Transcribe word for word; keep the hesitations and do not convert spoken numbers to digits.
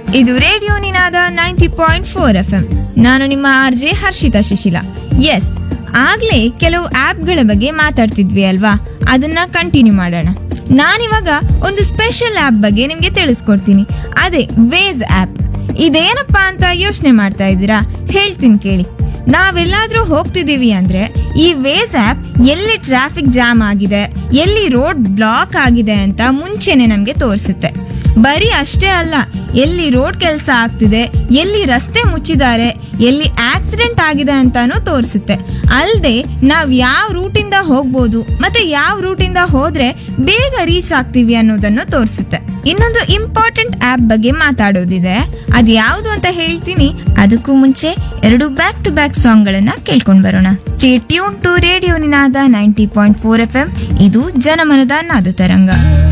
ಇದು ರೇಡಿಯೋ ನಿನಾದ ninety point four F M. ನಾನು ನಿಮ್ಮ R J Harshita Shishila. S, ಆಗ್ಲೇ ಕೆಲವು ಆಪ್ಗಳ ಬಗ್ಗೆ ಮಾತಾಡ್ತಿದ್ವಿ ಅಲ್ವಾ, ಅದನ್ನ ಕಂಟಿನ್ಯೂ ಮಾಡೋಣ. ನಾನಿವಾಗ ಒಂದು ಸ್ಪೆಷಲ್ ಆಪ್ ಬಗ್ಗೆ ನಿಮ್ಗೆ ತಿಳಿಸ್ಕೊಡ್ತೀನಿ. ಅದೇ ವೇಸ್ ಆಪ್. ಇದೇನಪ್ಪಾ ಅಂತ ಯೋಚನೆ ಮಾಡ್ತಾ ಇದ್ದೀರಾ? ಹೇಳ್ತೀನಿ ಕೇಳಿ. ನಾವೆಲ್ಲಾದ್ರೂ ಹೋಗ್ತಿದೀವಿ ಅಂದ್ರೆ ಈ ವೇಸ್ ಆಪ್ ಎಲ್ಲಿ ಟ್ರಾಫಿಕ್ ಜಾಮ್ ಆಗಿದೆ, ಎಲ್ಲಿ ರೋಡ್ ಬ್ಲಾಕ್ ಆಗಿದೆ ಅಂತ ಮುಂಚೆನೆ ನಮ್ಗೆ ತೋರಿಸುತ್ತೆ. ಬರೀ ಅಷ್ಟೇ ಅಲ್ಲ, ಎಲ್ಲಿ ರೋಡ್ ಕೆಲಸ ಆಗ್ತಿದೆ, ಎಲ್ಲಿ ರಸ್ತೆ ಮುಚ್ಚಿದ್ದಾರೆ, ಎಲ್ಲಿ ಆಕ್ಸಿಡೆಂಟ್ ಆಗಿದೆ ಅಂತಾನು ತೋರಿಸುತ್ತೆ. ಅಲ್ಲದೆ ನಾವ್ ಯಾವ ರೂಟಿಂದ ಹೋಗ್ಬೋದು ಮತ್ತೆ ಯಾವ ರೂಟಿಂದ ಹೋದ್ರೆ ಬೇಗ ರೀಚ್ ಆಗ್ತೀವಿ ಅನ್ನೋದನ್ನು ತೋರಿಸುತ್ತೆ. ಇನ್ನೊಂದು ಇಂಪಾರ್ಟೆಂಟ್ ಆಪ್ ಬಗ್ಗೆ ಮಾತಾಡೋದಿದೆ, ಅದ್ ಯಾವುದು ಅಂತ ಹೇಳ್ತೀನಿ. ಅದಕ್ಕೂ ಮುಂಚೆ ಎರಡು ಬ್ಯಾಕ್ ಟು ಬ್ಯಾಕ್ ಸಾಂಗ್ ಗಳನ್ನ ಕೇಳ್ಕೊಂಡ್ ಬರೋಣ. Stay tune to radio Ninada ninety point four F M. ಇದು ಜನಮನದ ನಾದ ತರಂಗ.